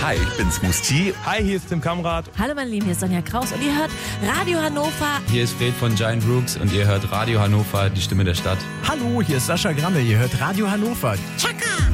Hi, ich bin's Musti. Hi, hier ist Tim Kamrat. Hallo meine Lieben, hier ist Sonja Kraus und ihr hört Radio Hannover. Hier ist Fred von Giant Rooks und ihr hört Radio Hannover, die Stimme der Stadt. Hallo, hier ist Sascha Grammel, ihr hört Radio Hannover. Chaka!